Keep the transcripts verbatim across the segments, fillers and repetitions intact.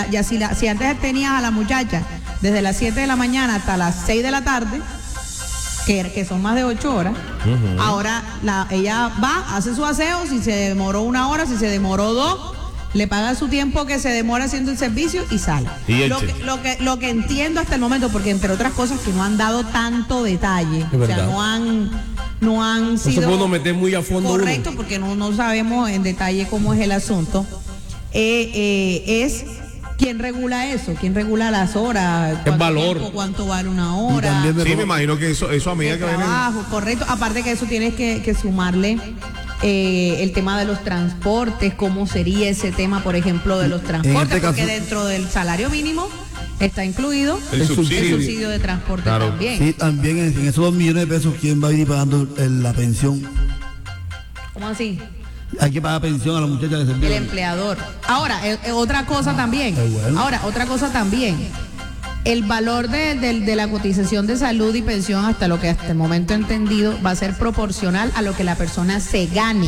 ya si, la, si antes tenías a la muchacha desde las siete de la mañana hasta las seis de la tarde, que, que son más de ocho horas, uh-huh. ahora la, ella va, hace su aseo, si se demoró una hora, si se demoró dos, le paga su tiempo que se demora haciendo el servicio y sale. ¿Y lo, que, lo, que, lo que entiendo hasta el momento, porque entre otras cosas que no han dado tanto detalle, o sea, no han, no han sido... No se puede meter muy a fondo. Correcto, uno. porque no, no sabemos en detalle cómo es el asunto. Eh, eh, es quién regula eso, quién regula las horas, el valor, tiempo, cuánto vale una hora. Sí, me imagino que eso, eso a medida que trabajo, viene... correcto. Aparte que eso tienes que, que sumarle eh, el tema de los transportes, cómo sería ese tema, por ejemplo, de los transportes, este porque caso... dentro del salario mínimo está incluido el, el, subsidio. el subsidio de transporte claro. también. Sí, también en, en esos dos millones de pesos, ¿quién va a ir pagando el, la pensión? ¿Cómo así? Hay que pagar pensión a la muchacha de servicio. El empleador. Ahora, eh, eh, otra cosa también. Bueno. Ahora, otra cosa también. El valor de, de, de la cotización de salud y pensión, hasta lo que hasta el momento he entendido, va a ser proporcional a lo que la persona se gane.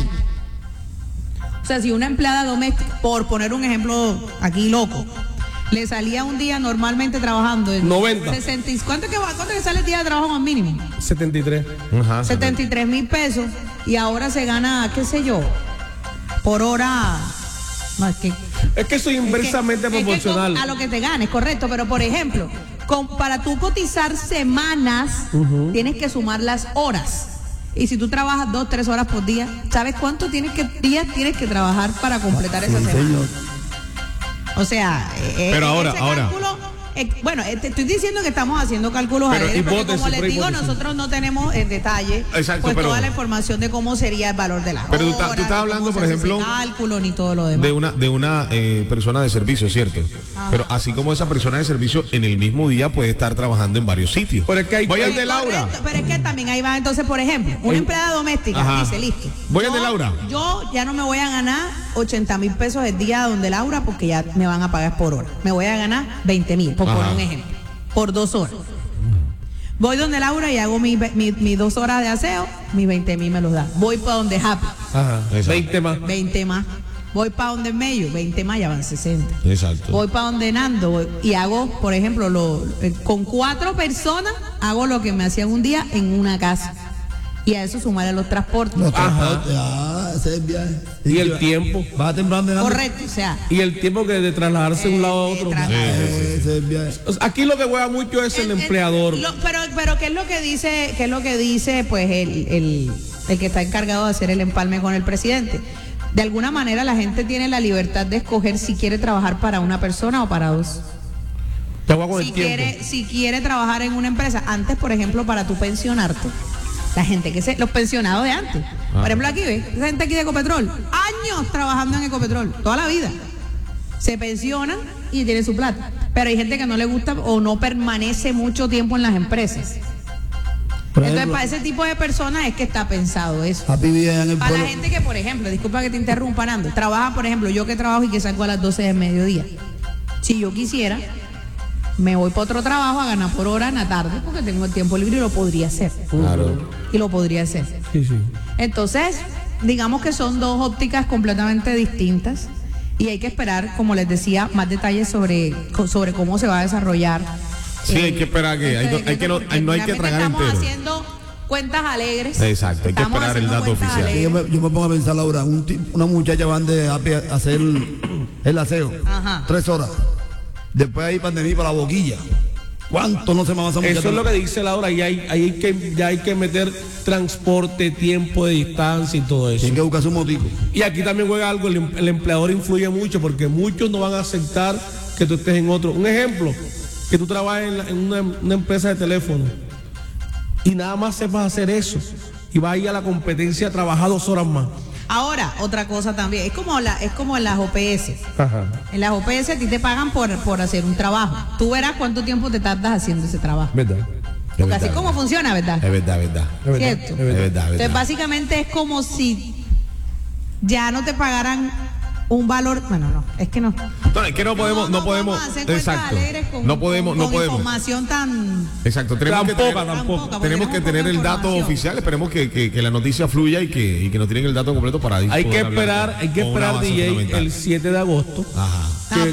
O sea, si una empleada doméstica, por poner un ejemplo aquí loco, le salía un día normalmente trabajando en noventa. sesenta, ¿cuánto que cuánto que sale el día de trabajo más mínimo? setenta y tres. Ajá, setenta y tres mil pesos y ahora se gana, qué sé yo, por hora. No, es que es que eso es inversamente es que, proporcional es que a lo que te ganes, correcto, pero por ejemplo, con, para tú cotizar semanas, uh-huh. tienes que sumar las horas. Y si tú trabajas dos, tres horas por día, ¿sabes cuánto tienes que días tienes que trabajar para completar esa sí, semana? Señor. O sea, eh, pero ahora, ese ahora. Cálculo, eh, bueno, eh, te estoy diciendo que estamos haciendo cálculos alegres, porque como les digo, nosotros no tenemos en detalle Exacto, pues pero, toda la información de cómo sería el valor de la pero hora. Pero tú, tú estás hablando, por ejemplo, cálculo ni todo lo demás. de una de una eh, persona de servicio, ¿cierto? Ajá. Pero así como esa persona de servicio en el mismo día puede estar trabajando en varios sitios. Pero es que hay, voy al de Laura. Correcto, pero es que también ahí va, entonces, por ejemplo, una empleada doméstica Ajá. dice, listo. Voy al de Laura. Yo ya no me voy a ganar ochenta mil pesos el día donde Laura porque ya me van a pagar por hora. Me voy a ganar veinte mil, por poner un ejemplo, por dos horas. Voy donde Laura y hago mis mi, mi dos horas de aseo, mis veinte mil me los da. Voy para donde Happy. Ajá, veinte más. veinte más. Voy para donde Mello, veinte más, ya van sesenta. Exacto. Voy para donde Nando voy, y hago, por ejemplo, lo, eh, con cuatro personas hago lo que me hacían un día en una casa. Y a eso sumarle los transportes. Los transportes, ah, ese es el viaje. Y, y el tiempo. Va temprano de Correcto, o sea. Y el tiempo que de trasladarse de eh, un lado a otro. Tra- sí, sí, sí. Ese es el viaje. Aquí lo que juega mucho es el, el empleador. El, lo, pero, pero ¿qué es lo que dice, qué es lo que dice, pues, el, el, el que está encargado de hacer el empalme con el presidente? De alguna manera la gente tiene la libertad de escoger si quiere trabajar para una persona o para dos. Te voy con si el quiere, tiempo. si quiere trabajar en una empresa, antes, por ejemplo, para tu pensionarte. La gente que se, los pensionados de antes. Ah. Por ejemplo, aquí, ¿ves? Esa gente aquí de Ecopetrol, años trabajando en Ecopetrol, toda la vida. Se pensionan y tienen su plata. Pero hay gente que no le gusta o no permanece mucho tiempo en las empresas. Por Entonces, ejemplo, para ese tipo de personas es que está pensado eso. En el para pueblo. la gente que, por ejemplo, disculpa que te interrumpa, Nando, trabaja, por ejemplo, yo que trabajo y que salgo a las doce del mediodía. Si yo quisiera, me voy para otro trabajo a ganar por hora en la tarde porque tengo el tiempo libre y lo podría hacer. Claro. Y lo podría hacer. Sí, sí. Entonces, digamos que son dos ópticas completamente distintas y hay que esperar, como les decía, más detalles sobre, sobre cómo se va a desarrollar. Sí, eh, hay que esperar que, hay, hay que no, hay, no hay que tragar estamos entero. haciendo cuentas alegres. Exacto, hay que estamos esperar el dato oficial. Yo me, yo me pongo a pensar, Laura, un, una muchacha van de a hacer el, el aseo, Ajá. tres horas. Después ahí pandemia para la boquilla. ¿Cuánto no se me va a hacer? Eso es lo que dice Laura, y hay, hay que, ya hay que meter transporte, tiempo de distancia y todo eso. Tienen que buscar su motivo. Y aquí también juega algo, el, el empleador influye mucho porque muchos no van a aceptar que tú estés en otro. Un ejemplo, que tú trabajes en, la, en una, una empresa de teléfono y nada más sepas hacer eso y vas a ir a la competencia a trabajar dos horas más. Ahora, otra cosa también, es como la, es como en las O P S. Ajá. En las O P S a ti te pagan por, por hacer un trabajo. Tú verás cuánto tiempo te tardas haciendo ese trabajo. ¿Verdad? Porque es verdad, así como funciona, ¿verdad? Es verdad, es verdad. Es verdad, ¿cierto? es verdad, es verdad, es Entonces, verdad. básicamente es como si ya no te pagaran un valor, bueno, no, es que no. No, es que no podemos, no, no podemos, exacto. Con, no podemos, con, no con podemos. Información tan. Exacto, tenemos tampoco, que tener, tampoco. tenemos que tener el dato oficial, esperemos que, que, que la noticia fluya y que, y que nos tienen el dato completo para Hay que esperar, hay que esperar, D J, el siete de agosto. Ajá.